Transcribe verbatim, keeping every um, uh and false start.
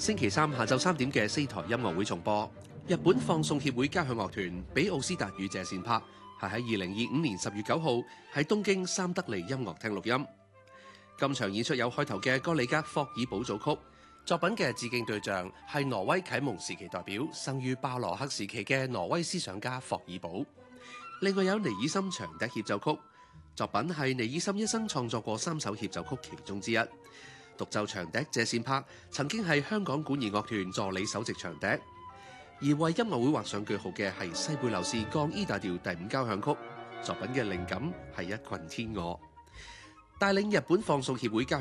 星期三下晝三點嘅四台音樂會重播。日本放送協會交響樂團比奧斯達與謝善柏係喺二零二五年十月九號喺東京三得利音樂廳錄音。今場演出有開頭嘅哥里格霍爾堡組曲，作品嘅致敬對象係挪威啟蒙時期代表、生於巴洛克時期嘅挪威思想家霍爾堡。另外有尼爾森長笛協奏曲，作品係尼爾森一生創作過三首協奏曲其中之一。獨奏長笛謝善柏曾經係香港管弦樂團助理首席長笛，而為音樂會畫上句號嘅係西貝流士降 E 大調第五交響曲，作品嘅靈感係一群天鵝。帶領日本放送協會交